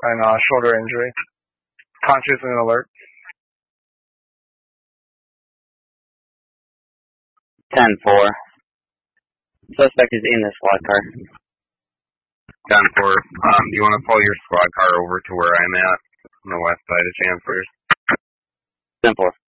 and shoulder injury. Conscious and alert. 10-4. Suspect is in the squad car. 10-4. You want to pull your squad car over to where I'm at on the west side of Chancellors? 10-4.